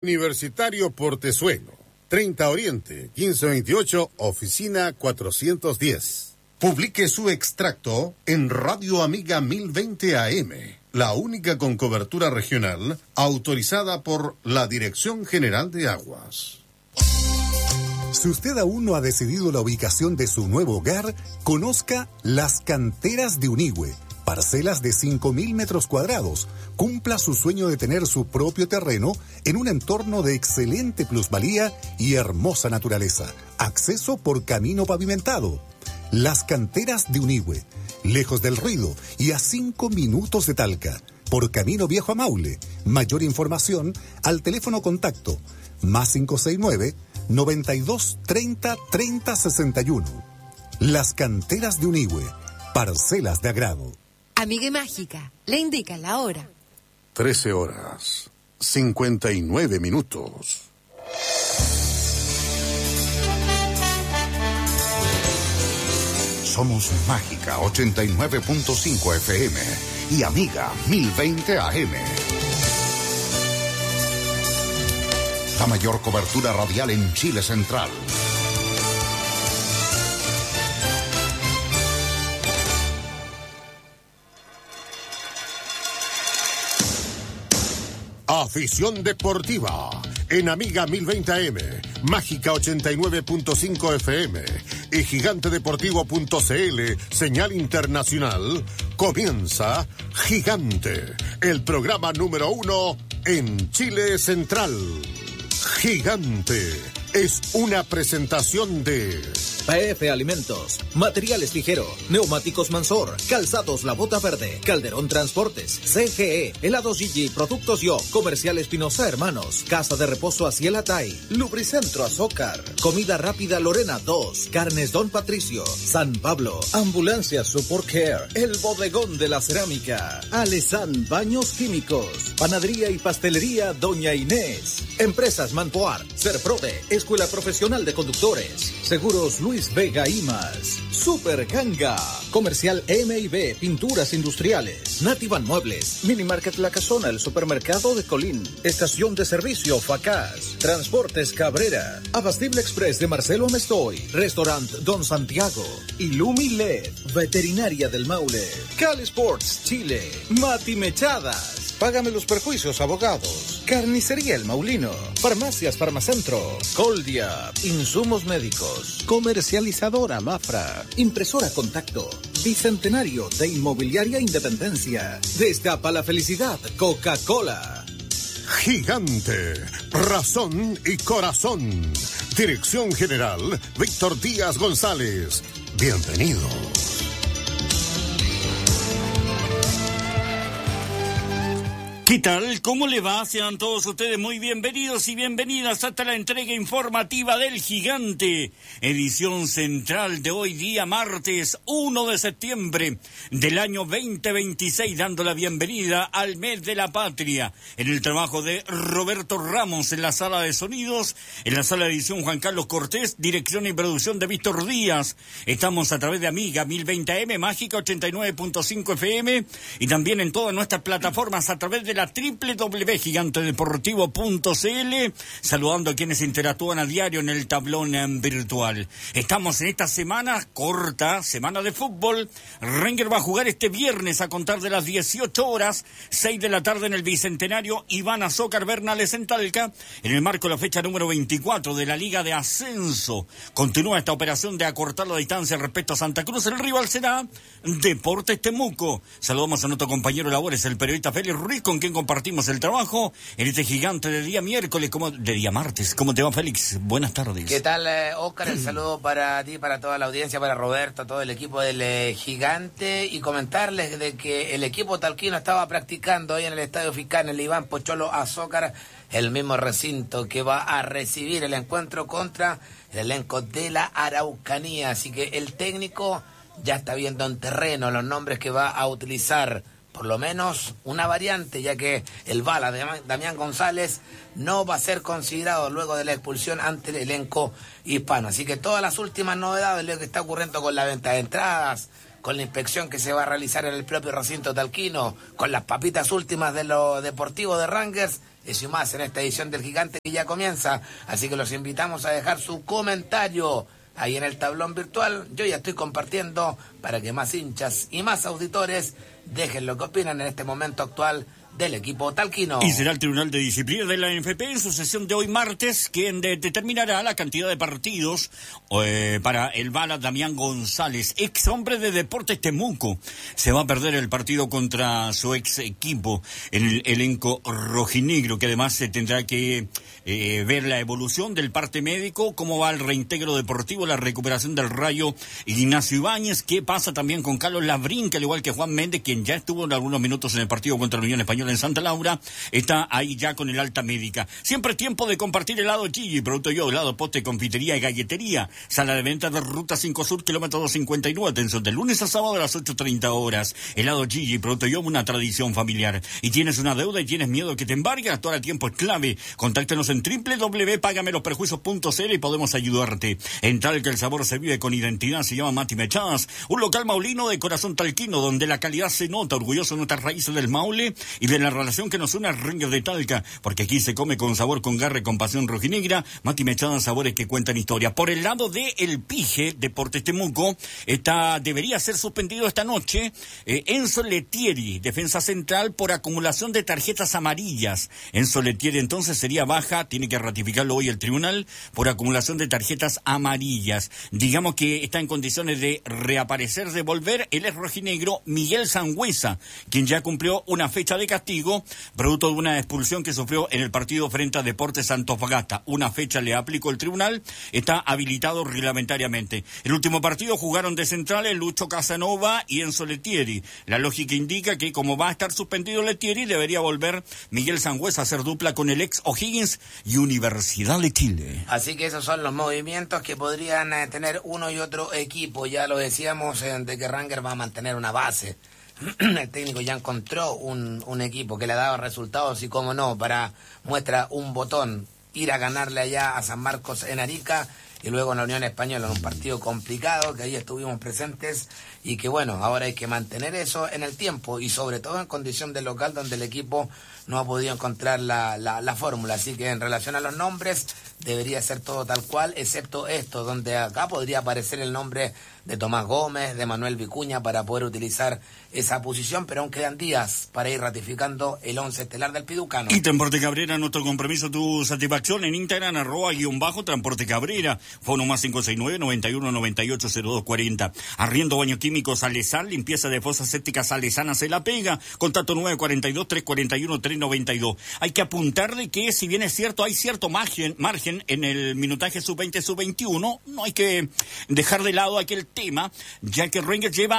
Universitario Portezuelo, 30 Oriente, 1528, oficina 410. Publique su extracto en Radio Amiga 1020 AM, la única con cobertura regional autorizada por la Dirección General de Aguas. Si usted aún no ha decidido la ubicación de su nuevo hogar, conozca Las Canteras de Unigüe. Parcelas de 5.000 metros cuadrados. Cumpla su sueño de tener su propio terreno en un entorno de excelente plusvalía y hermosa naturaleza. Acceso por camino pavimentado. Las Canteras de Unigüe. Lejos del ruido y a 5 minutos de Talca. Por camino viejo a Maule. Mayor información al teléfono contacto +569 92 30 30 61. Las Canteras de Unigüe. Parcelas de agrado. Amiga y Mágica, le indica la hora. 13:59. Somos Mágica 89.5 FM y Amiga 1020 AM. La mayor cobertura radial en Chile Central. Afición deportiva en Amiga 1020 AM, Mágica 89.5 FM y gigantedeportivo.cl, señal internacional. Comienza Gigante, el programa número 1 en Chile Central. Gigante es una presentación de PF Alimentos, Materiales Ligero, Neumáticos Mansor, Calzados La Bota Verde, Calderón Transportes, CGE, Helados Gigi, Productos Yo, Comercial Espinosa Hermanos, Casa de Reposo Aciel Atay, Lubricentro Azócar, Comida Rápida Lorena 2, Carnes Don Patricio, San Pablo, Ambulancia Support Care, El Bodegón de la Cerámica, Alesan Baños Químicos, Panadería y Pastelería Doña Inés, Empresas Manpoar, Serprode, Escuela Profesional de Conductores, Seguros Luis Vega y más. Super Ganga. Comercial M&B, Pinturas Industriales. Nativan Muebles. Mini Market La Casona, el supermercado de Colín. Estación de servicio Facaz. Transportes Cabrera. Abastible Express de Marcelo Amestoy. Restaurant Don Santiago. Illumi LED. Veterinaria del Maule. Cali Sports Chile. Mati Mechadas. Págame los perjuicios, abogados. Carnicería El Maulino. Farmacias Farmacentro. Coldia. Insumos médicos. Comercializadora Mafra. Impresora Contacto. Bicentenario de Inmobiliaria Independencia. Destapa la felicidad. Coca-Cola. Gigante, razón y corazón. Dirección General, Víctor Díaz González. Bienvenidos. ¿Qué tal? ¿Cómo le va? Sean todos ustedes muy bienvenidos y bienvenidas hasta la entrega informativa del Gigante, edición central de hoy día martes 1 de septiembre del año 2026, dando la bienvenida al mes de la patria, en el trabajo de Roberto Ramos en la sala de sonidos, en la sala de edición Juan Carlos Cortés, dirección y producción de Víctor Díaz. Estamos a través de Amiga 1020 AM, Mágica 89.5 FM y también en todas nuestras plataformas a través de la www.gigantedeportivo.cl, saludando a quienes interactúan a diario en el tablón virtual. Estamos en esta semana corta, semana de fútbol. Renger va a jugar este viernes a contar de las 18 horas, 6 de la tarde en el Bicentenario Iván Azócar Bernales en Talca, en el marco de la fecha número 24 de la Liga de Ascenso. Continúa esta operación de acortar la distancia respecto a Santa Cruz. El rival será Deportes Temuco. Saludamos a nuestro compañero de labores, el periodista Félix Ruiz, con quien compartimos el trabajo en este Gigante de día miércoles, de día martes. ¿Cómo te va, Félix? Buenas tardes. ¿Qué tal, Oscar? El saludo para ti, para toda la audiencia, para Roberto, todo el equipo del Gigante, y comentarles de que el equipo talquino estaba practicando hoy en el Estadio Fiscal, en el Iván Pocholo Azócar, el mismo recinto que va a recibir el encuentro contra el elenco de la Araucanía. Así que el técnico ya está viendo en terreno los nombres que va a utilizar, por lo menos una variante, ya que el bala de Damián González no va a ser considerado luego de la expulsión ante el elenco hispano. Así que todas las últimas novedades, lo que está ocurriendo con la venta de entradas, con la inspección que se va a realizar en el propio recinto talquino, con las papitas últimas de lo deportivo de Rangers, eso y más en esta edición del Gigante que ya comienza. Así que los invitamos a dejar su comentario ahí en el tablón virtual. Yo ya estoy compartiendo para que más hinchas y más auditores dejen lo que opinan en este momento actual del equipo talquino. Y será el Tribunal de Disciplina de la NFP en su sesión de hoy martes quien determinará la cantidad de partidos para el bala Damián González, ex hombre de Deportes Temuco. Se va a perder el partido contra su ex equipo, el elenco rojinegro, que además se tendrá que ver la evolución del parte médico, cómo va el reintegro deportivo, la recuperación del Rayo Ignacio Ibáñez, qué pasa también con Carlos Labrín, que al igual que Juan Méndez, quien ya estuvo en algunos minutos en el partido contra la Unión Española en Santa Laura, está ahí ya con el alta médica. Siempre es tiempo de compartir helado Gigi, producto yo, helado, poste, confitería y galletería. Sala de venta de Ruta 5 Sur, kilómetro 259, atención, de lunes a sábado a las 8:30 horas. Helado Gigi, producto yo, una tradición familiar. Y tienes una deuda y tienes miedo que te embargue, todo el tiempo es clave. Contáctenos en www.pagamelosperjuicios.cl y podemos ayudarte. En Talca el sabor se vive con identidad, se llama Mati Mechadas, un local maulino de corazón talquino, donde la calidad se nota, orgulloso de nuestras raíces del Maule y de la relación que nos une al Rangers de Talca, porque aquí se come con sabor, con garra y con pasión rojinegra. Mati Mechadas, sabores que cuentan historia. Por el lado de El Pige, Deportes Temuco, debería ser suspendido esta noche Enzo Letieri, defensa central, por acumulación de tarjetas amarillas. Enzo Letieri entonces sería baja, tiene que ratificarlo hoy el tribunal, por acumulación de tarjetas amarillas. Digamos que está en condiciones de reaparecer, de volver el ex rojinegro Miguel Sangüesa, quien ya cumplió una fecha de castigo, producto de una expulsión que sufrió en el partido frente a Deportes Antofagasta. Una fecha le aplicó el tribunal, está habilitado reglamentariamente. El último partido jugaron de centrales Lucho Casanova y Enzo Letieri. La lógica indica que como va a estar suspendido Letieri, debería volver Miguel Sangüesa a hacer dupla con el ex O'Higgins y Universidad de Chile. Así que esos son los movimientos que podrían tener uno y otro equipo. Ya lo decíamos, de que Rangers va a mantener una base. El técnico ya encontró un equipo que le ha dado resultados y, como no, para muestra un botón, ir a ganarle allá a San Marcos en Arica y luego en la Unión Española, en un partido complicado que ahí estuvimos presentes y que, bueno, ahora hay que mantener eso en el tiempo y sobre todo en condición de local, donde el equipo no ha podido encontrar la fórmula. Así que en relación a los nombres debería ser todo tal cual, excepto esto, donde acá podría aparecer el nombre de Tomás Gómez, de Manuel Vicuña, para poder utilizar esa posición, pero aún quedan días para ir ratificando el 11 estelar del Piducano. Y Transporte Cabrera, nuestro compromiso, tu satisfacción en Instagram, @_Transporte Cabrera, fono más 569-9198-0240. Arriendo baño químico Salesal, limpieza de fosas sépticas Salesana se la pega, contacto 942-341-392. Hay que apuntar de que, si bien es cierto, hay cierto margen en el minutaje sub-20, sub-21, no hay que dejar de lado aquel tema, ya que Rangers lleva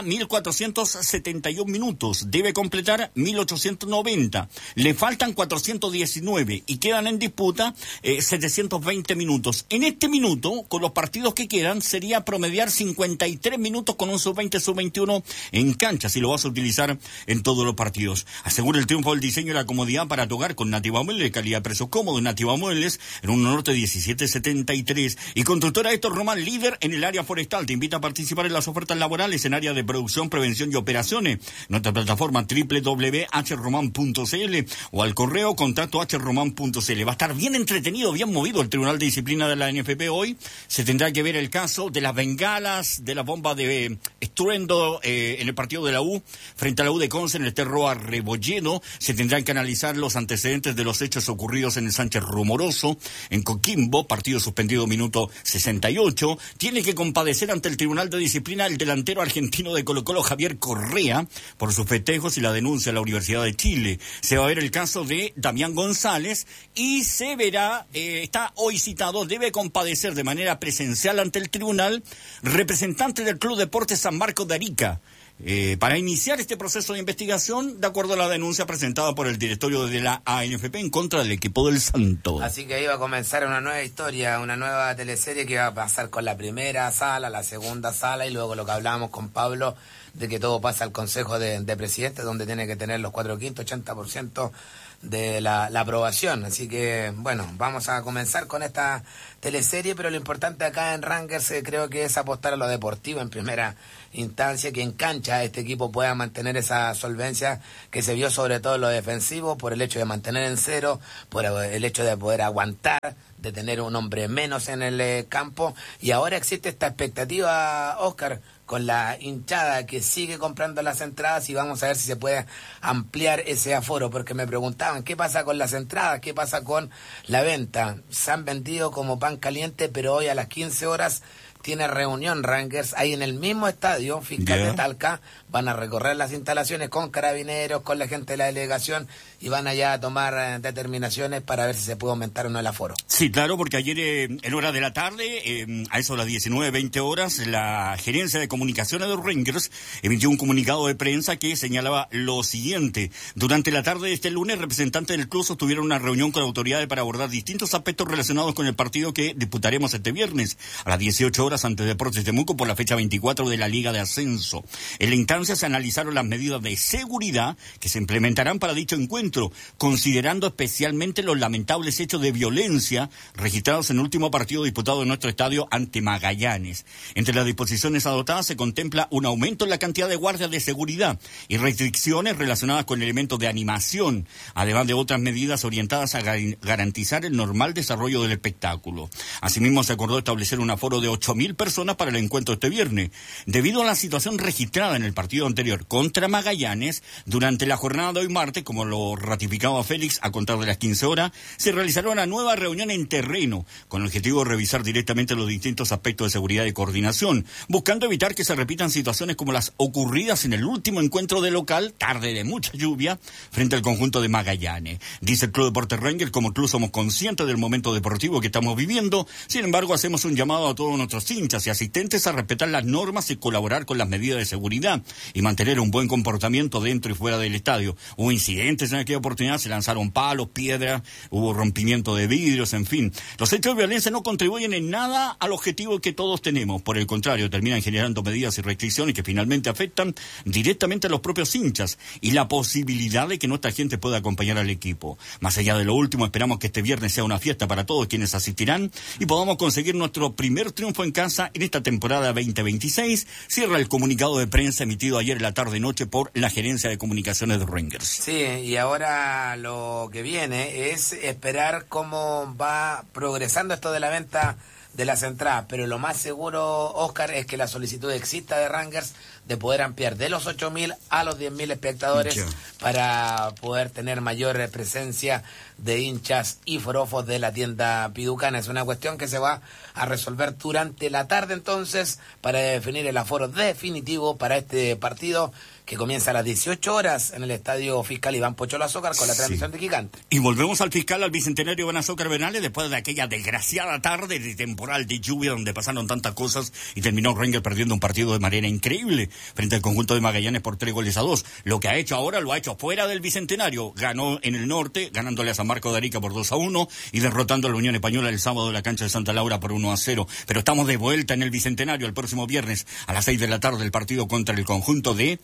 1471 minutos, debe completar 1890, le faltan 419 y quedan en disputa 720 minutos. En este minuto, con los partidos que quedan, sería promediar 53 minutos con un sub-20, sub-21 en cancha, si lo vas a utilizar en todos los partidos. Asegura el triunfo del diseño y la comodidad para tu hogar con Nativa Muebles, calidad de precio cómodo. Nativa Muebles, en un norte 1773. Y Constructora Héctor Román, líder en el área forestal, te invita a participar en las ofertas laborales en área de producción, prevención y operaciones. Nuestra plataforma www.hromán.cl o al correo contacto@hromán.cl. Va a estar bien entretenido, bien movido el Tribunal de Disciplina de la NFP hoy. Se tendrá que ver el caso de las bengalas, de la bomba de estruendo en el partido de la U frente a la U de Conce en el Terroa Rebolledo. Se tendrán que analizar los antecedentes de los hechos ocurridos en el Sánchez Rumoroso, en Coquimbo, partido suspendido minuto 68. Tiene que compadecer ante el Tribunal de Disciplina el delantero argentino de Colo-Colo, Javier Correa, por sus festejos y la denuncia a la Universidad de Chile. Se va a ver el caso de Damián González y se verá, está hoy citado, debe compadecer de manera presencial ante el tribunal, representante del Club Deportes San Marcos de Arica, para iniciar este proceso de investigación, de acuerdo a la denuncia presentada por el directorio de la ANFP en contra del equipo del Santo. Así que ahí va a comenzar una nueva historia, una nueva teleserie que va a pasar con la primera sala, la segunda sala y luego lo que hablábamos con Pablo, de que todo pasa al Consejo de Presidentes, donde tiene que tener los 4/5, 80% la aprobación. Así que, bueno, vamos a comenzar con esta teleserie, pero lo importante acá en Rangers creo que es apostar a lo deportivo en primera instancia, que en cancha este equipo pueda mantener esa solvencia que se vio sobre todo en lo defensivo, por el hecho de mantener en cero, por el hecho de poder aguantar, de tener un hombre menos en el campo, y ahora existe esta expectativa, Oscar, con la hinchada que sigue comprando las entradas, y vamos a ver si se puede ampliar ese aforo, porque me preguntaban qué pasa con las entradas, qué pasa con la venta. Se han vendido como pan caliente, pero hoy a las 15 horas tiene reunión Rangers ahí en el mismo estadio fiscal de Talca. Van a recorrer las instalaciones con carabineros, con la gente de la delegación, y van allá a tomar determinaciones para ver si se puede aumentar o no el aforo. Sí, claro, porque ayer en hora de la tarde, a eso de las 19:20 horas, la gerencia de comunicaciones de Rangers emitió un comunicado de prensa que señalaba lo siguiente: durante la tarde de este lunes, representantes del club tuvieron una reunión con autoridades para abordar distintos aspectos relacionados con el partido que disputaremos este viernes a las 18 horas ante Deportes Temuco por la fecha 24 de la Liga de Ascenso. En la instancia se analizaron las medidas de seguridad que se implementarán para dicho encuentro, considerando especialmente los lamentables hechos de violencia registrados en el último partido disputado en nuestro estadio ante Magallanes. Entre las disposiciones adoptadas se contempla un aumento en la cantidad de guardias de seguridad y restricciones relacionadas con elementos de animación, además de otras medidas orientadas a garantizar el normal desarrollo del espectáculo. Asimismo, se acordó establecer un aforo de 8.000 personas para el encuentro este viernes. Debido a la situación registrada en el partido anterior contra Magallanes, durante la jornada de hoy martes, como lo ratificaba Félix, a contar de las 15 horas, se realizará una nueva reunión en terreno, con el objetivo de revisar directamente los distintos aspectos de seguridad y coordinación, buscando evitar que se repitan situaciones como las ocurridas en el último encuentro de local, tarde de mucha lluvia, frente al conjunto de Magallanes. Dice el Club Deportes Rangers: como club somos conscientes del momento deportivo que estamos viviendo, sin embargo hacemos un llamado a todos nuestros hinchas y asistentes a respetar las normas y colaborar con las medidas de seguridad y mantener un buen comportamiento dentro y fuera del estadio. Hubo incidentes en aquella oportunidad, se lanzaron palos, piedras, hubo rompimiento de vidrios, en fin. Los hechos de violencia no contribuyen en nada al objetivo que todos tenemos. Por el contrario, terminan generando medidas y restricciones que finalmente afectan directamente a los propios hinchas y la posibilidad de que nuestra gente pueda acompañar al equipo. Más allá de lo último, esperamos que este viernes sea una fiesta para todos quienes asistirán y podamos conseguir nuestro primer triunfo en casa en esta temporada 2026, cierra el comunicado de prensa emitido ayer en la tarde-noche por la gerencia de comunicaciones de Rangers. Sí, y ahora lo que viene es esperar cómo va progresando esto de la venta de las entradas, pero lo más seguro, Oscar, es que la solicitud exista de Rangers de poder ampliar de los 8.000 a los 10.000 espectadores para poder tener mayor presencia de hinchas y forofos de la tienda Piducana. Es una cuestión que se va a resolver durante la tarde entonces para definir el aforo definitivo para este partido que comienza a las 18 horas en el Estadio Fiscal Iván Pocholo Azócar con la transmisión de Gigante. Y volvemos al fiscal, al Bicentenario Iván Azócar Bernales, después de aquella desgraciada tarde de temporal de lluvia donde pasaron tantas cosas y terminó Rangers perdiendo un partido de manera increíble frente al conjunto de Magallanes por 3-2. Lo que ha hecho ahora lo ha hecho fuera del Bicentenario. Ganó en el norte, ganándole a San Marco de Arica por 2-1 y derrotando a la Unión Española el sábado en la cancha de Santa Laura por 1-0. Pero estamos de vuelta en el Bicentenario el próximo viernes a las 6 de la tarde, el partido contra el conjunto de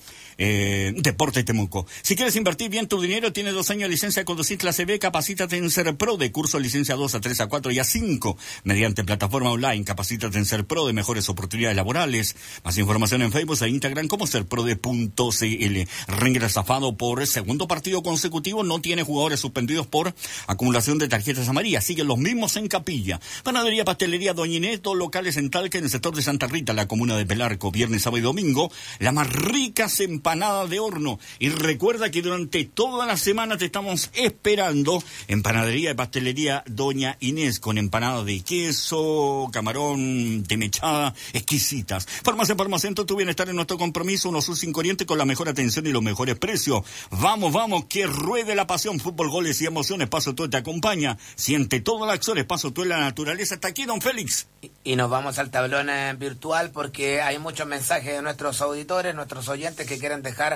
Deportes Temuco. Si quieres invertir bien tu dinero, tienes 2 años de licencia de conducir clase B, capacítate en SERPRO, de curso licencia 2 a 3 a 4 y a 5, mediante plataforma online. Capacítate en SERPRO, de mejores oportunidades laborales. Más información en Facebook e Instagram como serprode.cl. Rangers zafado por segundo partido consecutivo, no tiene jugadores suspendidos por acumulación de tarjetas amarillas, siguen los mismos en Capilla. Panadería, pastelería Doña Inés, 2 locales en Talca, en el sector de Santa Rita, la comuna de Pelarco, viernes, sábado y domingo, las más ricas empanadas de horno. Y recuerda que durante toda la semana te estamos esperando en Panadería y Pastelería Doña Inés, con empanadas de queso, camarón, de mechada, exquisitas. Farmacia Farmacentro, tu bienestar en nuestro compromiso, uno sur 5 Oriente, con la mejor atención y los mejores precios. Vamos, vamos, que ruede la pasión, fútbol, goles y emociones. Paso Tú te acompaña, siente toda la acción, Paso Tú en la naturaleza. Hasta aquí, don Félix. Y nos vamos al tablón virtual porque hay muchos mensajes de nuestros auditores, nuestros oyentes que quieren dejar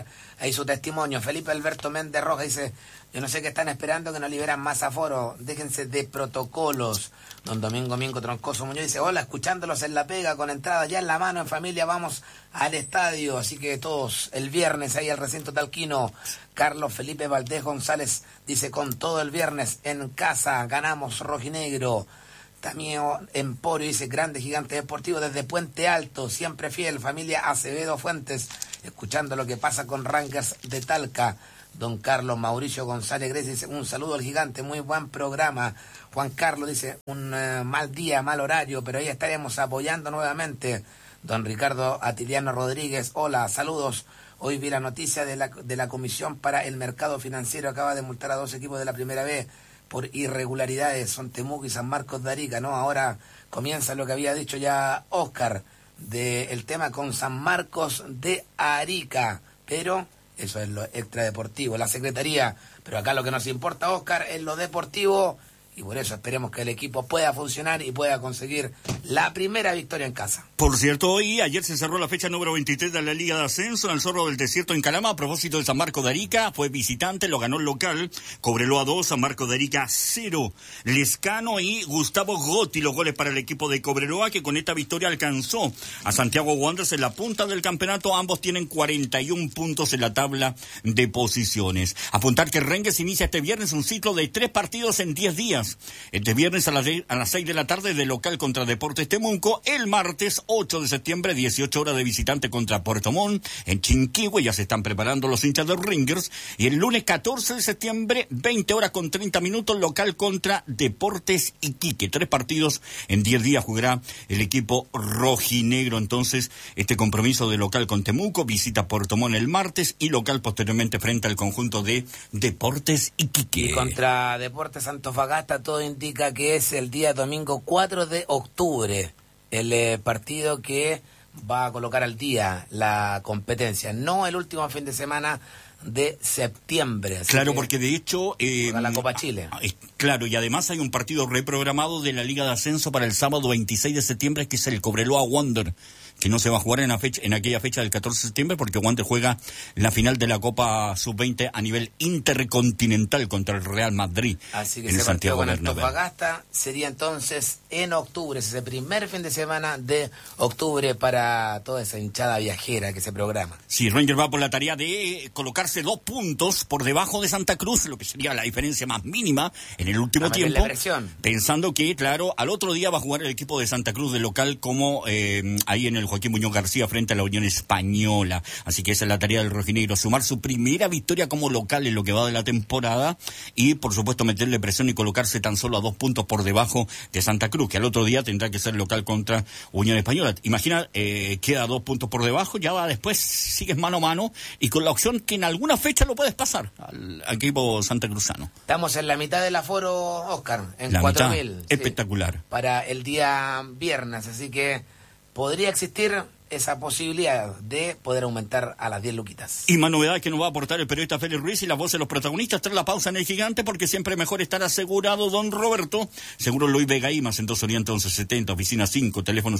ahí su testimonio. Felipe Alberto Méndez Rojas dice, yo no sé qué están esperando que no liberan más aforo, déjense de protocolos. Don Domingo Mingo Troncoso Muñoz dice, hola, escuchándolos en la pega, con entrada ya en la mano, en familia, vamos al estadio, así que todos el viernes ahí al recinto talquino. Carlos Felipe Valdés González dice, con todo el viernes en casa, ganamos rojinegro. También Emporio dice, grande gigante deportivo desde Puente Alto, siempre fiel, familia Acevedo Fuentes, escuchando lo que pasa con Rangers de Talca. Don Carlos Mauricio González Gres dice, un saludo al gigante, muy buen programa. Juan Carlos dice, un mal día, mal horario, pero ahí estaremos apoyando nuevamente. Don Ricardo Atiliano Rodríguez, hola, saludos. Hoy vi la noticia de la Comisión para el Mercado Financiero, acaba de multar a 2 equipos de la Primera B por irregularidades, son Temuco y San Marcos de Arica, ¿no? Ahora comienza lo que había dicho ya Oscar, del tema con San Marcos de Arica, pero eso es lo extradeportivo, la Secretaría, pero acá lo que nos importa, Oscar, es lo deportivo, y por eso esperemos que el equipo pueda funcionar y pueda conseguir la primera victoria en casa. Por cierto, ayer se cerró la fecha número 23 de la Liga de Ascenso en el Zorro del Desierto en Calama. A propósito de San Marcos de Arica, fue visitante, lo ganó el local, Cobreloa 2, San Marcos de Arica 0. Lescano y Gustavo Gotti los goles para el equipo de Cobreloa, que con esta victoria alcanzó a Santiago Wanderers en la punta del campeonato. Ambos tienen 41 puntos en la tabla de posiciones. Apuntar que Rengues inicia este viernes un ciclo de 3 partidos en 10 días. Este viernes a las 6 de la tarde de local contra Deportes Temuco. El martes 8 de septiembre, 18 horas de visitante contra Puerto Montt. En Chinquihue ya se están preparando los hinchas de Ringers. Y el lunes 14 de septiembre, 20 horas con 30 minutos, local contra Deportes Iquique. 3 partidos en 10 días jugará el equipo rojinegro. Entonces, este compromiso de local con Temuco, visita Puerto Montt el martes y local posteriormente frente al conjunto de Deportes Iquique. Y contra Deportes Antofagasta todo indica que es el día domingo 4 de octubre, el partido que va a colocar al día la competencia, no el último fin de semana de septiembre. Claro, porque de hecho... la Copa Chile. Claro, y además hay un partido reprogramado de la Liga de Ascenso para el sábado 26 de septiembre, que es el Cobreloa Wander, que no se va a jugar en aquella fecha del 14 de septiembre, porque Wander juega la final de la Copa Sub-20 a nivel intercontinental contra el Real Madrid. Así que en ese Santiago partido con Bernabéu. Antofagasta sería entonces en octubre, es ese primer fin de semana de octubre para toda esa hinchada viajera que se programa. Sí, Rangers va por la tarea de colocarse 2 puntos por debajo de Santa Cruz, lo que sería la diferencia más mínima en el último tiempo, pensando que, claro, al otro día va a jugar el equipo de Santa Cruz de local, como ahí en el Joaquín Muñoz García frente a la Unión Española. Así que esa es la tarea del rojinegro, sumar su primera victoria como local en lo que va de la temporada y, por supuesto, meterle presión y colocarse tan solo a 2 puntos por debajo de Santa Cruz, que al otro día tendrá que ser local contra Unión Española. Imagina, queda 2 puntos por debajo, ya va después, sigues mano a mano y con la opción que en alguna fecha lo puedes pasar al equipo santacruzano. Estamos en la mitad del aforo, Oscar, en la 4.000. Sí, espectacular. Para el día viernes, así que podría existir esa posibilidad de poder aumentar a las 10 luquitas. Y más novedades que nos va a aportar el periodista Félix Ruiz y las voces de los protagonistas tras la pausa en el Gigante, porque siempre mejor estar asegurado, don Roberto. Seguro Luis Vega Imas, en 2 Oriente 1170, oficina 5, teléfono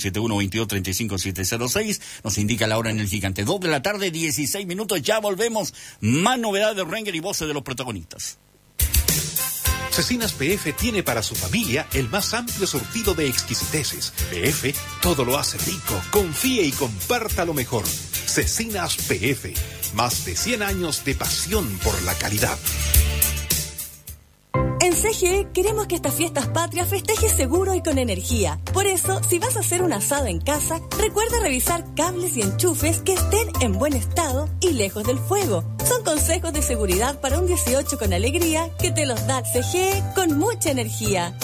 7122-35706. Nos indica la hora en el Gigante. 2 de la tarde, 16 minutos, ya volvemos. Más novedades de Renger y voces de los protagonistas. Cecinas PF tiene para su familia el más amplio surtido de exquisiteces. PF todo lo hace rico. Confíe y comparta lo mejor. Cecinas PF. Más de 100 años de pasión por la calidad. En CGE queremos que estas fiestas patrias festejes seguro y con energía. Por eso, si vas a hacer un asado en casa, recuerda revisar cables y enchufes que estén en buen estado y lejos del fuego. Son consejos de seguridad para un 18 con alegría que te los da CGE con mucha energía.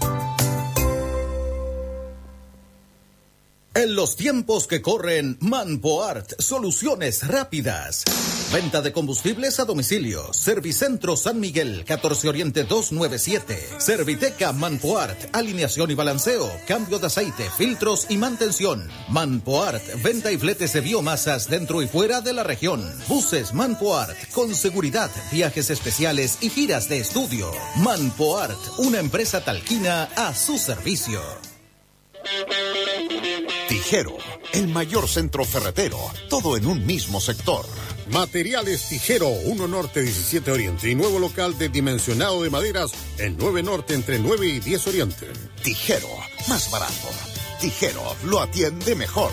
En los tiempos que corren, Manpoart, soluciones rápidas. Venta de combustibles a domicilio. Servicentro San Miguel, 14 Oriente 297. Serviteca Manpoart, alineación y balanceo, cambio de aceite, filtros y mantención. Manpoart, venta y fletes de biomasas dentro y fuera de la región. Buses Manpoart, con seguridad, viajes especiales y giras de estudio. Manpoart, una empresa talquina a su servicio. Tijero, el mayor centro ferretero, todo en un mismo sector. Materiales Tijero, 1 Norte 17 Oriente y nuevo local de dimensionado de maderas en 9 Norte entre 9 y 10 Oriente. Tijero, más barato. Tijero, lo atiende mejor.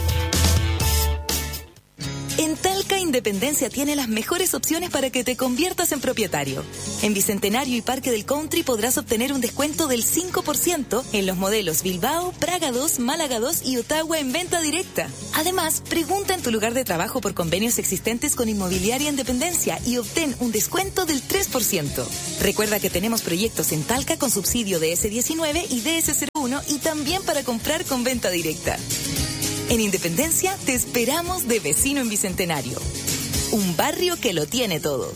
En Talca Independencia tiene las mejores opciones para que te conviertas en propietario. En Bicentenario y Parque del Country podrás obtener un descuento del 5% en los modelos Bilbao, Praga 2, Málaga 2 y Ottawa en venta directa. Además, pregunta en tu lugar de trabajo por convenios existentes con Inmobiliaria Independencia y obtén un descuento del 3%. Recuerda que tenemos proyectos en Talca con subsidio de DS19 y DS01 y también para comprar con venta directa. En Independencia te esperamos de vecino en Bicentenario. Un barrio que lo tiene todo.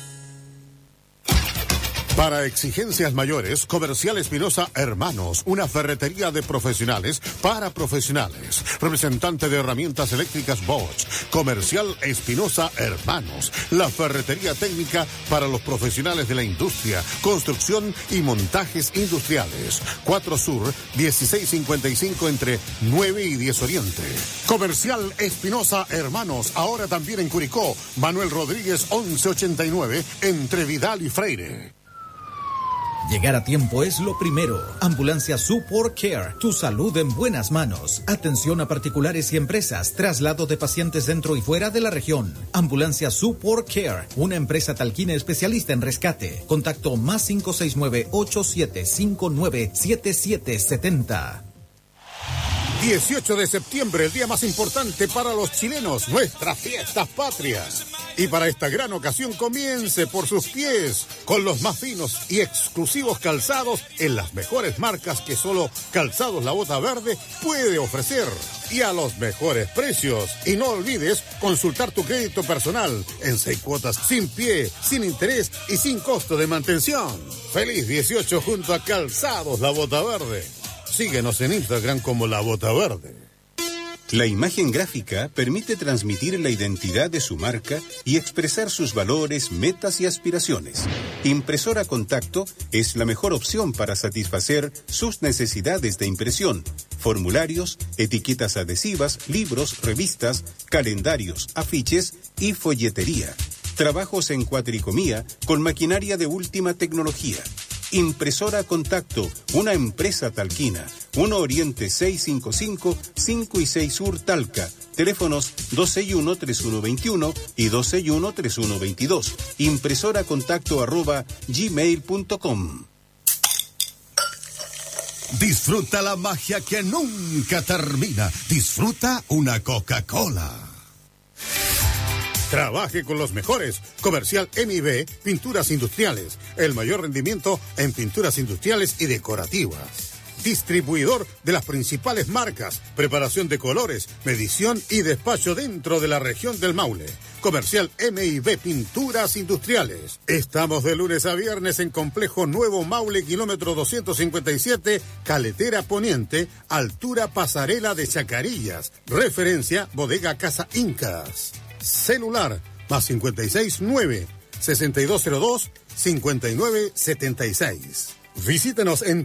Para exigencias mayores, Comercial Espinosa Hermanos, una ferretería de profesionales para profesionales. Representante de herramientas eléctricas Bosch. Comercial Espinosa Hermanos, la ferretería técnica para los profesionales de la industria, construcción y montajes industriales. 4 Sur, 1655 entre 9 y 10 Oriente. Comercial Espinosa Hermanos, ahora también en Curicó. Manuel Rodríguez, 1189, entre Vidal y Freire. Llegar a tiempo es lo primero. Ambulancia Support Care, tu salud en buenas manos. Atención a particulares y empresas, traslado de pacientes dentro y fuera de la región. Ambulancia Support Care, una empresa talquina especialista en rescate. Contacto más 569-8759-7770. 18 de septiembre, el día más importante para los chilenos, nuestras fiestas patrias. Y para esta gran ocasión comience por sus pies, con los más finos y exclusivos calzados en las mejores marcas que solo Calzados La Bota Verde puede ofrecer. Y a los mejores precios. Y no olvides consultar tu crédito personal en 6 cuotas sin pie, sin interés y sin costo de mantención. Feliz 18 junto a Calzados La Bota Verde. Síguenos en Instagram como La Bota Verde. La imagen gráfica permite transmitir la identidad de su marca y expresar sus valores, metas y aspiraciones. Impresora Contacto es la mejor opción para satisfacer sus necesidades de impresión. Formularios, etiquetas adhesivas, libros, revistas, calendarios, afiches y folletería. Trabajos en cuatricomía con maquinaria de última tecnología. Impresora Contacto, una empresa talquina. 1 Oriente 655, 5 y 6 Sur Talca. Teléfonos 261-3121 y 261-3122. impresoracontacto@gmail.com. Disfruta la magia que nunca termina. Disfruta una Coca-Cola. Trabaje con los mejores. Comercial MIB, Pinturas Industriales. El mayor rendimiento en pinturas industriales y decorativas. Distribuidor de las principales marcas. Preparación de colores, medición y despacho dentro de la región del Maule. Comercial MIB Pinturas Industriales. Estamos de lunes a viernes en Complejo Nuevo Maule, kilómetro 257, Caletera Poniente, altura Pasarela de Chacarillas. Referencia Bodega Casa Incas. Celular más 569-6202-5976. Visítenos en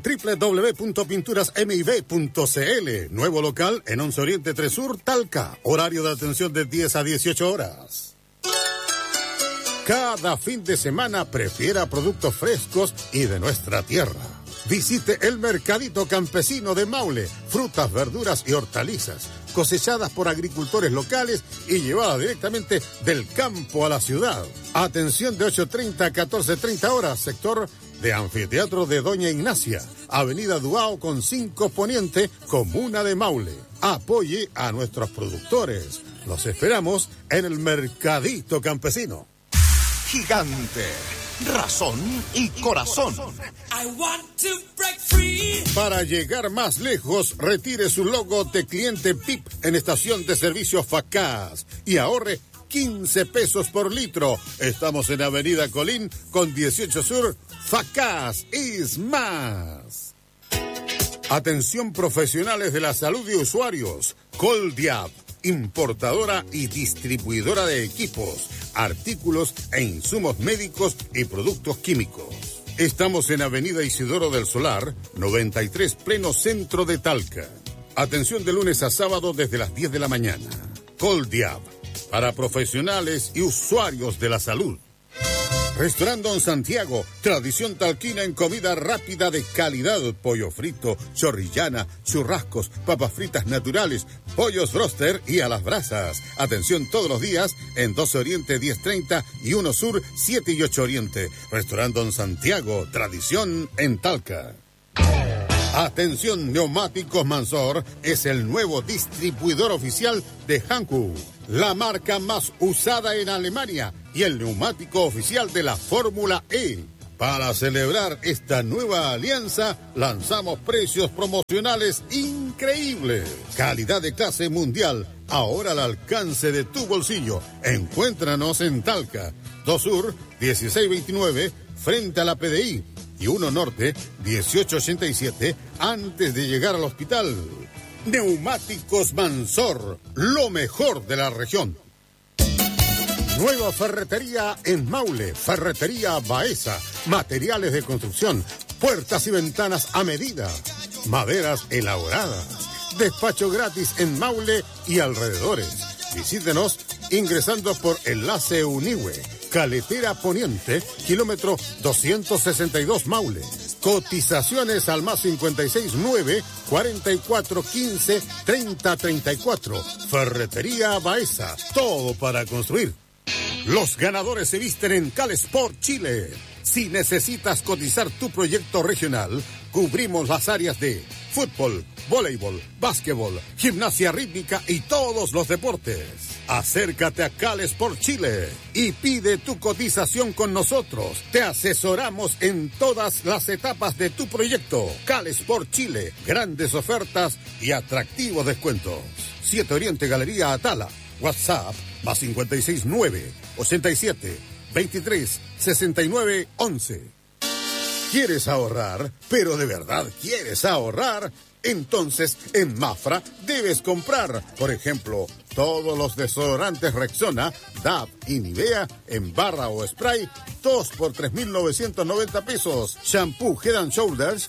www.pinturasmib.cl. Nuevo local en 11 Oriente 3 Sur, Talca. Horario de atención de 10 a 18 horas. Cada fin de semana prefiera productos frescos y de nuestra tierra. Visite el Mercadito Campesino de Maule. Frutas, verduras y hortalizas cosechadas por agricultores locales y llevadas directamente del campo a la ciudad. Atención de 8:30 a 14:30 horas, sector de Anfiteatro de Doña Ignacia, Avenida Duao con 5 Poniente, Comuna de Maule. Apoye a nuestros productores. Los esperamos en el Mercadito Campesino. Gigante, razón y corazón. Para llegar más lejos, retire su logo de cliente PIP en estación de servicio Facaz y ahorre 15 pesos por litro. Estamos en Avenida Colín con 18 Sur. Facaz is más. Atención profesionales de la salud y usuarios. Coldiab, importadora y distribuidora de equipos, artículos e insumos médicos y productos químicos. Estamos en Avenida Isidoro del Solar, 93, pleno centro de Talca. Atención de lunes a sábado desde las 10 de la mañana. Coldiab, para profesionales y usuarios de la salud. Restaurante Don Santiago, tradición talquina en comida rápida de calidad, pollo frito, chorrillana, churrascos, papas fritas naturales, pollos broster y a las brasas. Atención todos los días en 12 Oriente 1030 y 1 Sur 7 y 8 Oriente. Restaurante Don Santiago, tradición en Talca. Atención, Neumáticos Mansor es el nuevo distribuidor oficial de Hankook, la marca más usada en Alemania y el neumático oficial de la Fórmula E. Para celebrar esta nueva alianza, lanzamos precios promocionales increíbles. Calidad de clase mundial, ahora al alcance de tu bolsillo. Encuéntranos en Talca, 2 Sur, 1629, frente a la PDI. Y 1 Norte, 1887, antes de llegar al hospital. Neumáticos Mansor, lo mejor de la región. Nueva ferretería en Maule, Ferretería Baeza, materiales de construcción, puertas y ventanas a medida, maderas elaboradas, despacho gratis en Maule y alrededores. Visítenos ingresando por Enlace Unihue, Caletera Poniente, kilómetro 262 Maule. Cotizaciones al más 569 4415 3034. Ferretería Baeza, todo para construir. Los ganadores se visten en CalSport Chile. Si necesitas cotizar tu proyecto regional, cubrimos las áreas de fútbol, voleibol, básquetbol, gimnasia rítmica y todos los deportes. Acércate a CalSport Chile y pide tu cotización con nosotros. Te asesoramos en todas las etapas de tu proyecto. CalSport Chile, grandes ofertas y atractivos descuentos. 7 Oriente Galería Atala. WhatsApp más 569 87 23 69 11. ¿Quieres ahorrar? ¿Pero de verdad quieres ahorrar? Entonces, en Mafra debes comprar, por ejemplo, todos los desodorantes Rexona, DAP y Nivea en barra o spray, 2 por 3.990 pesos. Shampoo Head and Shoulders,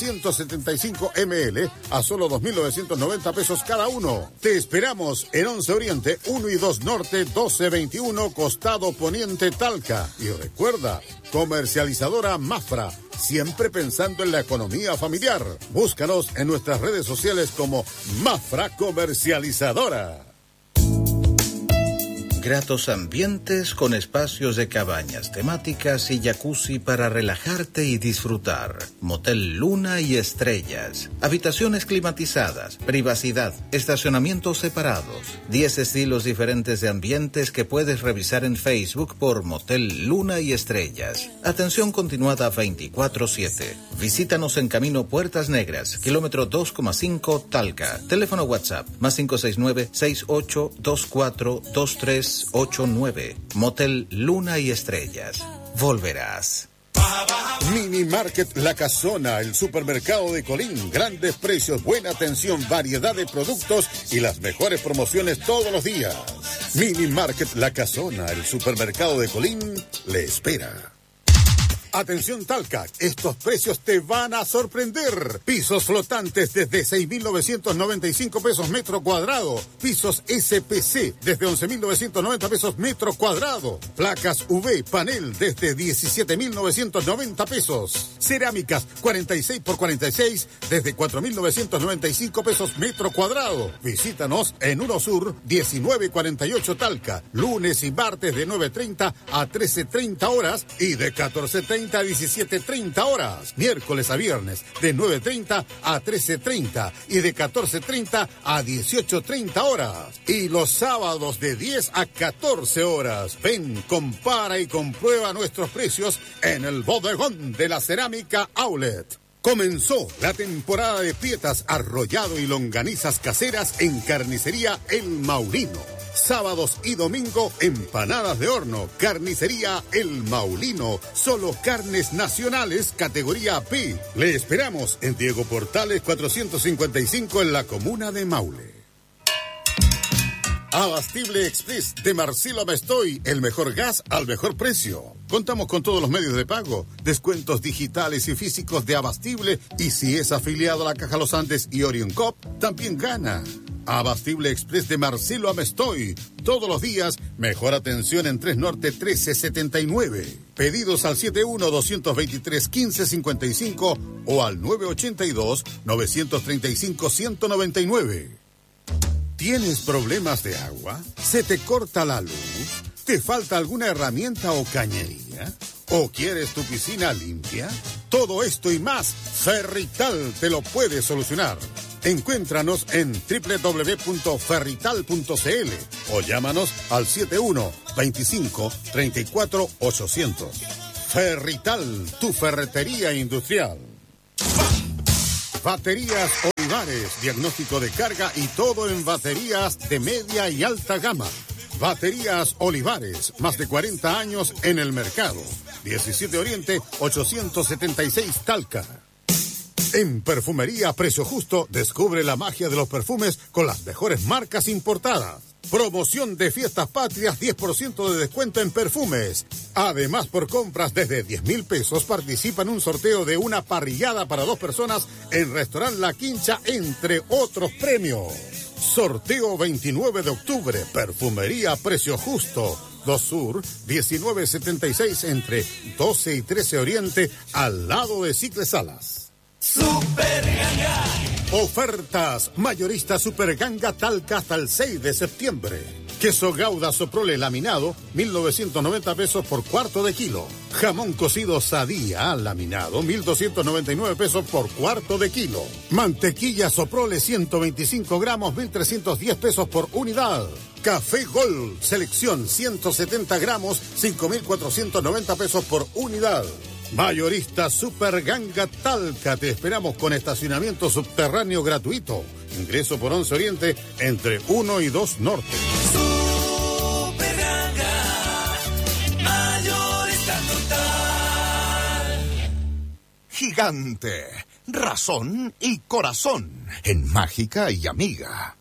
375 ml a solo 2.990 pesos cada uno. Te esperamos en 11 Oriente, 1 y 2 Norte, 1221, Costado Poniente, Talca. Y recuerda, comercializadora Mafra, siempre pensando en la economía familiar. Búscanos en nuestras redes sociales como Mafra Comercializadora. Gratos ambientes con espacios de cabañas temáticas y jacuzzi para relajarte y disfrutar. Motel Luna y Estrellas. Habitaciones climatizadas, privacidad, estacionamientos separados. 10 estilos diferentes de ambientes que puedes revisar en Facebook por Motel Luna y Estrellas. Atención continuada 24/7. Visítanos en Camino Puertas Negras, kilómetro 2,5 Talca. Teléfono WhatsApp más 569-6824-2389. Motel Luna y Estrellas. Volverás. Mini Market La Casona, el supermercado de Colín. Grandes precios, buena atención, variedad de productos y las mejores promociones todos los días. Mini Market La Casona, el supermercado de Colín, le espera. Atención Talca, estos precios te van a sorprender. Pisos flotantes desde 6.995 pesos metro cuadrado. Pisos SPC desde 11.990 pesos metro cuadrado. Placas UV panel desde 17.990 pesos. Cerámicas 46 por 46 desde 4.995 pesos metro cuadrado. Visítanos en 1 Sur 1948 Talca. Lunes y martes de 9:30 a 13:30 horas y de 14:30 a 17:30 horas. Miércoles a viernes de 9:30 a 13:30 y de 14:30 a 18:30 horas. Y los sábados de 10 a 14 horas. Ven, compara y comprueba nuestros precios en el bodegón de la Cerámica Outlet. Comenzó la temporada de pietas, arrollado y longanizas caseras en Carnicería El Maulino. Sábados y domingo, empanadas de horno. Carnicería El Maulino. Solo carnes nacionales, categoría B. Le esperamos en Diego Portales 455 en la comuna de Maule. Abastible Express de Marcelo Mestoy, el mejor gas al mejor precio. Contamos con todos los medios de pago, descuentos digitales y físicos de Abastible, y si es afiliado a la Caja Los Andes y Orion Cop, también gana. Abastible Express de Marcelo Amestoy. Todos los días, mejor atención en 3 Norte 1379. Pedidos al 71-223-1555 o al 982-935-199. ¿Tienes problemas de agua? ¿Se te corta la luz? ¿Te falta alguna herramienta o cañería? ¿O quieres tu piscina limpia? Todo esto y más, Ferrital te lo puede solucionar. Encuéntranos en www.ferrital.cl o llámanos al 71-25-34-800. Ferrital, tu ferretería industrial. Baterías Olivares, diagnóstico de carga y todo en baterías de media y alta gama. Baterías Olivares, más de 40 años en el mercado. 17 Oriente, 876 Talca. En Perfumería Precio Justo, descubre la magia de los perfumes con las mejores marcas importadas. Promoción de Fiestas Patrias, 10% de descuento en perfumes. Además, por compras desde 10,000 pesos, participa en un sorteo de una parrillada para 2 personas en Restaurant La Quincha, entre otros premios. Sorteo 29 de octubre, Perfumería Precio Justo. 2 Sur, 1976, entre 12 y 13 Oriente, al lado de Cicle Salas. Super Ganga. Ofertas mayorista Super Ganga Talca hasta el 6 de septiembre. Queso Gouda Soprole laminado, 1,990 pesos por cuarto de kilo. Jamón cocido Sadía laminado, 1,299 pesos por cuarto de kilo. Mantequilla Soprole 125 gramos, 1,310 pesos por unidad. Café Gold Selección 170 gramos, 5,490 pesos por unidad. Mayorista Super Ganga Talca, te esperamos con estacionamiento subterráneo gratuito. Ingreso por 11 Oriente, entre 1 y 2 Norte. Super Ganga, mayorista total. Gigante, razón y corazón en Mágica y Amiga.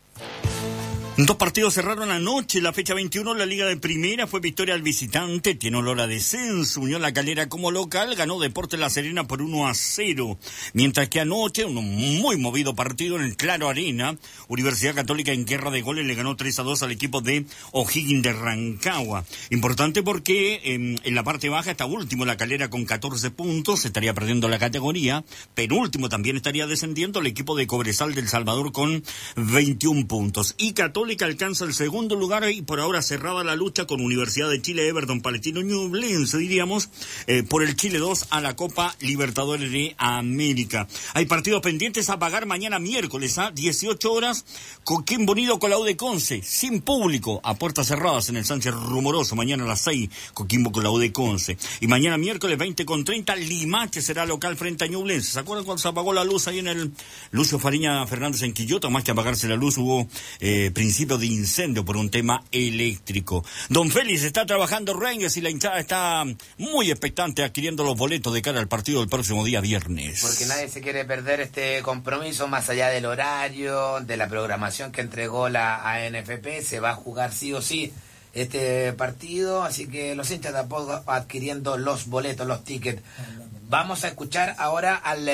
2 partidos cerraron anoche, la fecha 21, la Liga de Primera, fue victoria al visitante, tiene olor a descenso, Unión La Calera como local, ganó Deportes La Serena por 1-0, mientras que anoche, un muy movido partido en el Claro Arena, Universidad Católica en guerra de goles le ganó 3-2 al equipo de O'Higgins de Rancagua. Importante porque en la parte baja está último La Calera con 14 puntos, estaría perdiendo la categoría, penúltimo también estaría descendiendo el equipo de Cobresal del Salvador con 21 puntos, y Católica alcanza el segundo lugar y por ahora cerrada la lucha con Universidad de Chile, Everton, Palestino, Ñublense, diríamos, por el Chile 2 a la Copa Libertadores de América. Hay partidos pendientes a pagar mañana miércoles a 18 horas, Coquimbo Unido con la U de Conce, sin público, a puertas cerradas en el Sánchez Rumoroso, mañana a las 6, Coquimbo con la U de Conce. Y mañana miércoles 20:30, Limache será local frente a Ñublense. ¿Se acuerdan cuando se apagó la luz ahí en el Lucio Fariña Fernández en Quillota? Más que apagarse la luz, hubo principio de incendio por un tema eléctrico. Don Félix, está trabajando Rangers y la hinchada está muy expectante adquiriendo los boletos de cara al partido del próximo día viernes. Porque nadie se quiere perder este compromiso, más allá del horario, de la programación que entregó la ANFP, se va a jugar sí o sí este partido, así que los hinchas tampoco adquiriendo los boletos, los tickets. Vamos a escuchar ahora al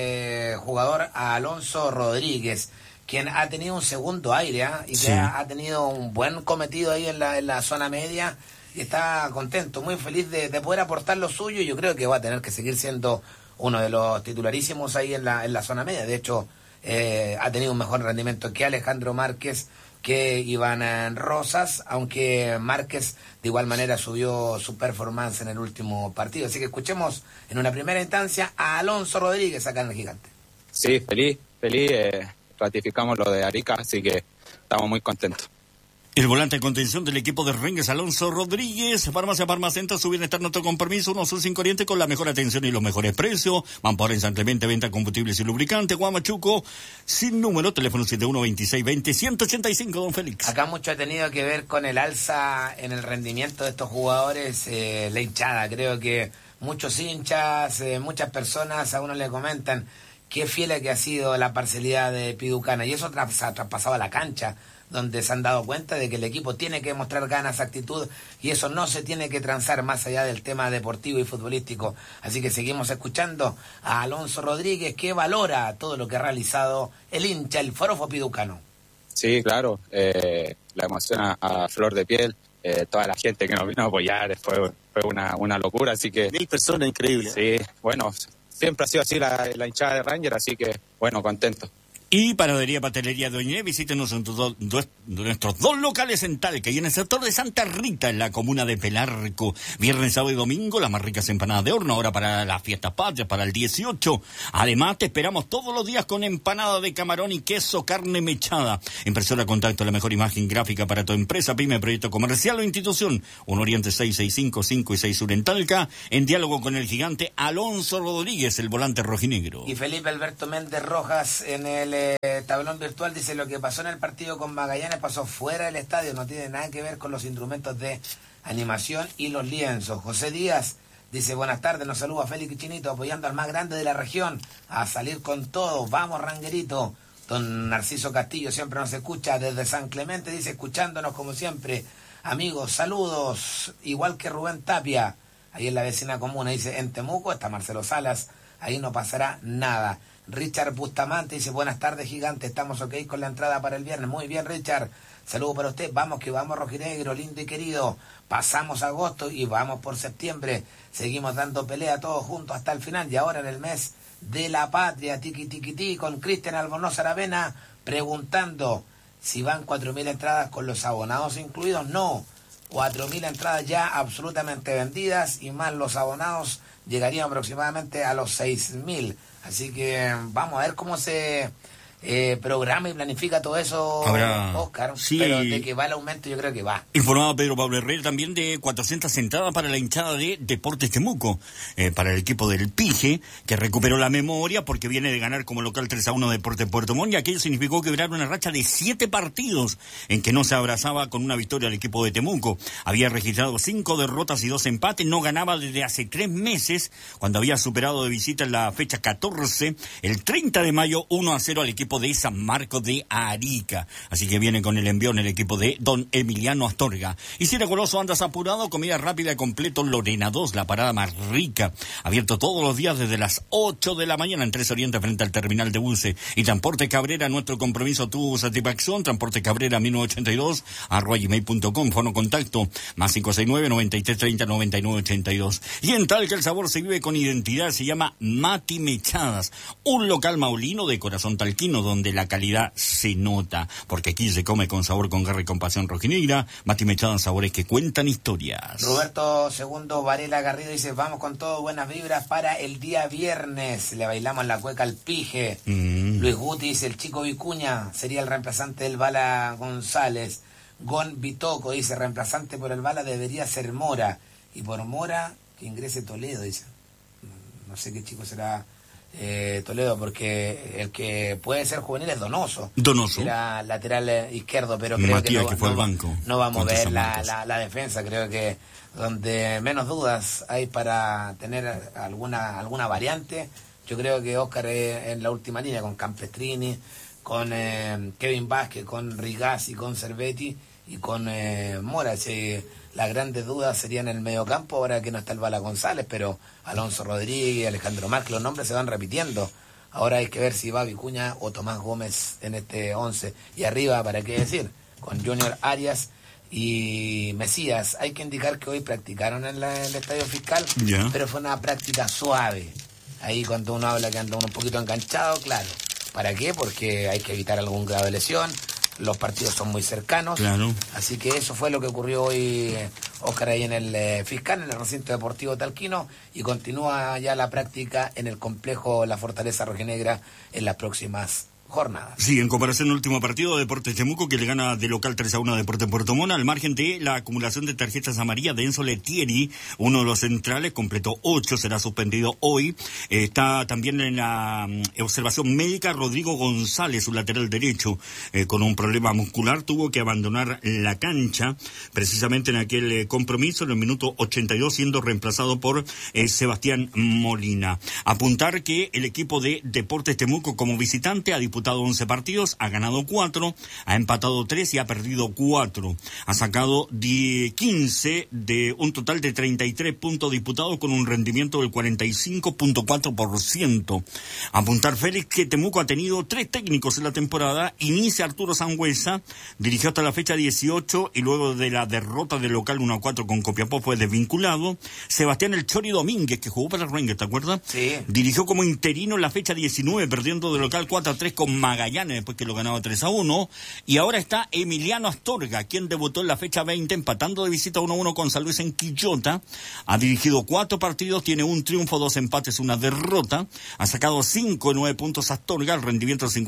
jugador Alonso Rodríguez, quien ha tenido un segundo aire, y que ha tenido un buen cometido ahí en la zona media, y está contento, muy feliz de poder aportar lo suyo, y yo creo que va a tener que seguir siendo uno de los titularísimos ahí en la zona media. De hecho, ha tenido un mejor rendimiento que Alejandro Márquez, que Iván Rosas, aunque Márquez de igual manera subió su performance en el último partido. Así que escuchemos en una primera instancia a Alonso Rodríguez acá en el Gigante. Sí, feliz, ratificamos lo de Arica, así que estamos muy contentos. El volante de contención del equipo de Rengues, Alonso Rodríguez. Farmacia Farmacenta, su bienestar, nuestro compromiso. 1 Sur 5 Oriente con la mejor atención y los mejores precios. Manpower en San Clemente, venta de combustibles y lubricantes. Guamachuco, sin número, teléfono 712620-185, don Félix. Acá mucho ha tenido que ver con el alza en el rendimiento de estos jugadores, la hinchada. Creo que muchos hinchas, muchas personas a uno le comentan qué fiel que ha sido la parcialidad de Piducana, y eso ha traspasado a la cancha, donde se han dado cuenta de que el equipo tiene que mostrar ganas, actitud, y eso no se tiene que transar más allá del tema deportivo y futbolístico. Así que seguimos escuchando a Alonso Rodríguez, que valora todo lo que ha realizado el hincha, el forofo piducano. Sí, claro, la emoción a flor de piel, toda la gente que nos vino a apoyar, fue una locura, así que... 1000 personas, increíble. Sí, bueno, siempre ha sido así la hinchada de Ranger, así que, bueno, contento. Y Panadería Pastelería Doñé, visítenos en nuestros dos locales en Talca y en el sector de Santa Rita, en la comuna de Pelarco. Viernes, sábado y domingo, las más ricas empanadas de horno, ahora para las fiestas patrias, para el 18. Además, te esperamos todos los días con empanada de camarón y queso, carne mechada. Impresora Contacto, la mejor imagen gráfica para tu empresa, pyme, proyecto comercial o institución. 1 Oriente 665, 5 y 6 Sur en Talca, en diálogo con el gigante Alonso Rodríguez, el volante rojinegro. Y Felipe Alberto Méndez Rojas en el tablón virtual dice: lo que pasó en el partido con Magallanes pasó fuera del estadio, no tiene nada que ver con los instrumentos de animación y los lienzos. José Díaz dice: buenas tardes, nos saluda Félix Chinito, apoyando al más grande de la región, a salir con todo, vamos Ranguerito. Don Narciso Castillo siempre nos escucha desde San Clemente, dice, escuchándonos como siempre. Amigos, saludos, igual que Rubén Tapia, ahí en la vecina comuna, dice, en Temuco está Marcelo Salas, ahí no pasará nada. Richard Bustamante dice: buenas tardes, gigante, estamos ok con la entrada para el viernes. Muy bien, Richard, saludo para usted. Vamos que vamos, rojinegro, lindo y querido. Pasamos agosto y vamos por septiembre. Seguimos dando pelea todos juntos hasta el final. Y ahora en el mes de la patria, tiqui tiqui ti, con Cristian Albornoz Aravena preguntando si van 4.000 entradas con los abonados incluidos. No, 4.000 entradas ya absolutamente vendidas, y más los abonados llegarían aproximadamente a los 6.000. Así que vamos a ver cómo se programa y planifica todo eso, Oscar. Sí. Pero de que va el aumento, yo creo que va. Informaba Pedro Pablo Herrera también de 400 entradas para la hinchada de Deportes Temuco, para el equipo del Pige, que recuperó la memoria porque viene de ganar como local 3-1 Deportes Puerto Montt, y aquello significó quebrar una racha de 7 partidos en que no se abrazaba con una victoria al equipo de Temuco. Había registrado 5 derrotas y 2 empates, no ganaba desde hace 3 meses, cuando había superado de visita en la fecha 14, el 30 de mayo, 1-0 al equipo de San Marcos de Arica. Así que viene con el envión el equipo de don Emiliano Astorga. Y si eres goloso, andas apurado, comida rápida completo Lorena 2, la parada más rica. Abierto todos los días desde las 8 de la mañana en 3 Oriente frente al terminal de buses. Y Transporte Cabrera, nuestro compromiso, tu satisfacción. Transporte Cabrera 1982 @gmail.com. Fono contacto más 569-9330-9982. Y en Talca el sabor se vive con identidad, se llama Mati Mechadas, un local maulino de corazón talquino, donde la calidad se nota, porque aquí se come con sabor, con garra y con pasión rojinegra. Mati Mechadas, sabores que cuentan historias. Roberto II Varela Garrido dice: vamos con todo, buenas vibras para el día viernes, le bailamos la cueca al Pige. Luis Guti dice: el chico Vicuña sería el reemplazante del Bala González. Gon Bitoco dice: reemplazante por el Bala debería ser Mora, y por Mora que ingrese Toledo, dice. No sé qué chico será Toledo, porque el que puede ser juvenil es Donoso. Era lateral izquierdo, pero creo Matías, que fue al banco. No va a mover la defensa. Creo que donde menos dudas hay para tener alguna variante, yo creo que Oscar es en la última línea, con Campestrini, con Kevin Vázquez, con Rigazzi, con Cervetti y con Mora. Las grandes dudas serían en el mediocampo, ahora que no está el Bala González, pero Alonso Rodríguez, Alejandro Márquez, los nombres se van repitiendo. Ahora hay que ver si va Vicuña o Tomás Gómez en este 11. Y arriba, ¿para qué decir? Con Junior Arias y Mesías. Hay que indicar que hoy practicaron en el Estadio Fiscal, pero fue una práctica suave. Ahí cuando uno habla que anda uno un poquito enganchado, claro. ¿Para qué? Porque hay que evitar algún grado de lesión. Los partidos son muy cercanos, claro. Así que eso fue lo que ocurrió hoy, Óscar, ahí en el Fiscal, en el recinto deportivo talquino, y continúa ya la práctica en el complejo La Fortaleza Rojinegra en las próximas jornadas. Sí, en comparación al último partido, Deportes Temuco, que le gana de local 3-1 a Deportes Puerto Montt, al margen de la acumulación de tarjetas amarillas de Enzo Letieri, uno de los centrales, completó 8, será suspendido hoy. Está también en la observación médica Rodrigo González, su lateral derecho, con un problema muscular, tuvo que abandonar la cancha, precisamente en aquel compromiso, en el minuto 82, siendo reemplazado por Sebastián Molina. Apuntar que el equipo de Deportes Temuco como visitante ha disputado 11 partidos, ha ganado 4, ha empatado 3 y ha perdido 4. Ha sacado 15 de un total de 33 puntos disputados con un rendimiento del 45.4%. Apuntar, Félix, que Temuco ha tenido 3 técnicos en la temporada. Inicia Arturo Sangüesa, dirigió hasta la fecha 18 y luego de la derrota del local 1-4 con Copiapó fue desvinculado. Sebastián El Chori Domínguez, que jugó para el Rangers, ¿te acuerdas? Sí. Dirigió como interino en la fecha 19, perdiendo de local 4-3 con Magallanes, después que lo ganaba 3-1, y ahora está Emiliano Astorga, quien debutó en la fecha 20, empatando de visita 1-1 con San Luis en Quillota. Ha dirigido 4 partidos, tiene un triunfo, 2 empates, 1 derrota. Ha sacado 5 de 9 puntos Astorga, el rendimiento es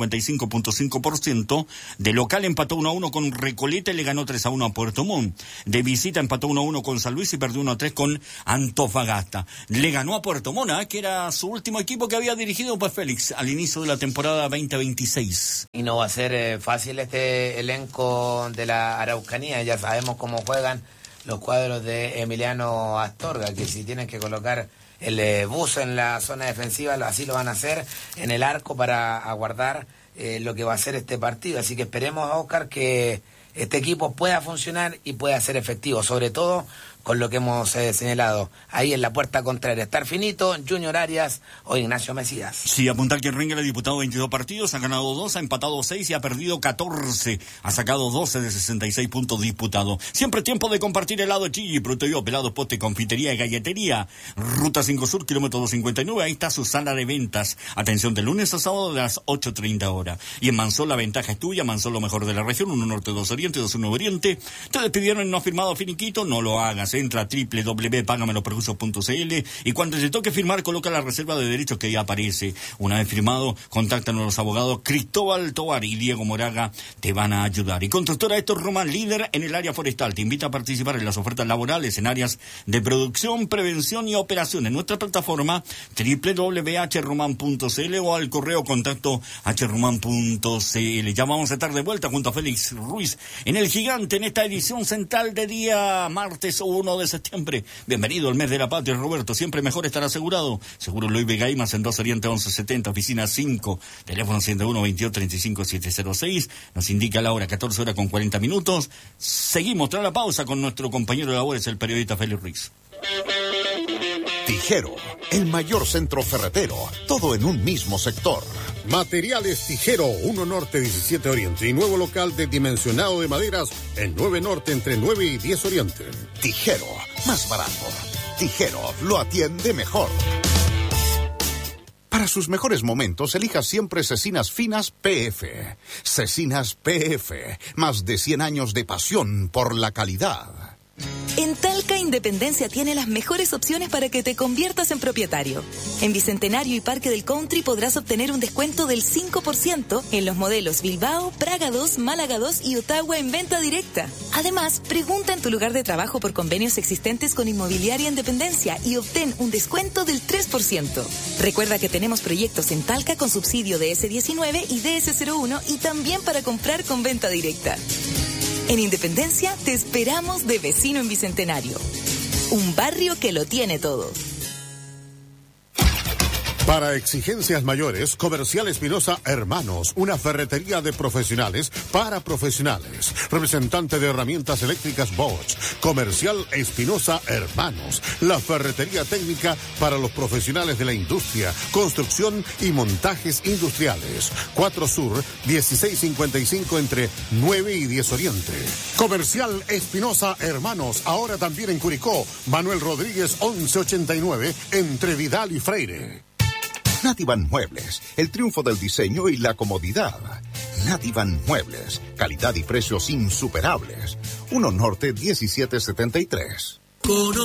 55.5%. De local empató 1-1 con Recoleta y le ganó 3-1 a Puerto Montt. De visita empató 1-1 con San Luis y perdió 1-3 con Antofagasta. Le ganó a Puerto Montt, que era su último equipo que había dirigido, pues, Félix, al inicio de la temporada 2026. Y no va a ser fácil este elenco de la Araucanía, ya sabemos cómo juegan los cuadros de Emiliano Astorga, que si tienen que colocar el buzo en la zona defensiva, así lo van a hacer en el arco para aguardar lo que va a ser este partido. Así que esperemos, Oscar, que este equipo pueda funcionar y pueda ser efectivo, sobre todo con lo que hemos señalado ahí en la puerta contraria. Estar Finito, Junior Arias o Ignacio Mesías. Sí, apuntar que Ringer ha disputado 22 partidos, ha ganado 2, ha empatado 6 y ha perdido 14. Ha sacado 12 de 66 puntos disputados. Siempre tiempo de compartir helado Chigi, Proteído, pelados, poste, confitería y galletería. Ruta 5 Sur, kilómetro 259, ahí está su sala de ventas. Atención, de lunes a sábado de las 8:30 horas. Y en Mansol la ventaja es tuya, Mansol lo mejor de la región, 1 norte, 2 oriente, 2 1 oriente. Te despidieron y no ha firmado finiquito, no lo hagas. Entra a www.pagameloperjuicios.cl y cuando te toque firmar, coloca la reserva de derechos que ya aparece. Una vez firmado, contáctanos a los abogados Cristóbal Tovar y Diego Moraga, te van a ayudar. Y Constructora Héctor Román, líder en el área forestal, te invita a participar en las ofertas laborales en áreas de producción, prevención y operación en nuestra plataforma www.hromán.cl o al correo contacto hromán.cl. Ya vamos a estar de vuelta junto a Félix Ruiz en El Gigante en esta edición central de día martes 1 de septiembre. Bienvenido al mes de la patria, Roberto. Siempre mejor estar asegurado. Seguro Luis Vegaimas en 2 Oriente 1170, oficina 5, teléfono 101-22-35-706. Nos indica la hora, 14 horas con 40 minutos. Seguimos tras la pausa con nuestro compañero de labores, el periodista Félix Ruiz. Tijero, el mayor centro ferretero, todo en un mismo sector. Materiales Tijero, 1 Norte 17 Oriente y nuevo local de dimensionado de maderas en 9 Norte entre 9 y 10 Oriente. Tijero, más barato. Tijero, lo atiende mejor. Para sus mejores momentos, elija siempre Cecinas Finas PF. Cecinas PF, más de 100 años de pasión por la calidad. En Talca, Independencia tiene las mejores opciones para que te conviertas en propietario. En Bicentenario y Parque del Country podrás obtener un descuento del 5% en los modelos Bilbao, Praga 2, Málaga 2 y Ottawa en venta directa. Además, pregunta en tu lugar de trabajo por convenios existentes con Inmobiliaria Independencia y obtén un descuento del 3%. Recuerda que tenemos proyectos en Talca con subsidio de DS19 y DS01 y también para comprar con venta directa. En Independencia te esperamos de vecino en Bicentenario. Un barrio que lo tiene todo. Para exigencias mayores, Comercial Espinosa Hermanos, una ferretería de profesionales para profesionales. Representante de herramientas eléctricas Bosch. Comercial Espinosa Hermanos, la ferretería técnica para los profesionales de la industria, construcción y montajes industriales. 4 Sur, 1655 entre 9 y 10 Oriente. Comercial Espinosa Hermanos, ahora también en Curicó. Manuel Rodríguez 1189 entre Vidal y Freire. Nativan Muebles, el triunfo del diseño y la comodidad. Nativan Muebles, calidad y precios insuperables. 1 Norte 1773.